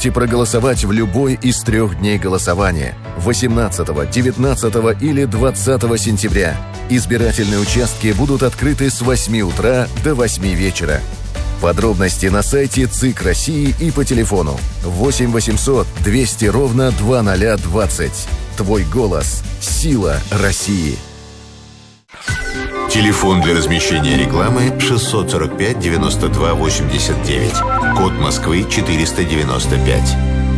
можете проголосовать в любой из 3 дней голосования – 18, 19 или 20 сентября. Избирательные участки будут открыты с 8 утра до 8 вечера. Подробности на сайте ЦИК России и по телефону 8 800 200 ровно 2020. Твой голос – сила России. Телефон для размещения рекламы 645 92 89. Код Москвы 495.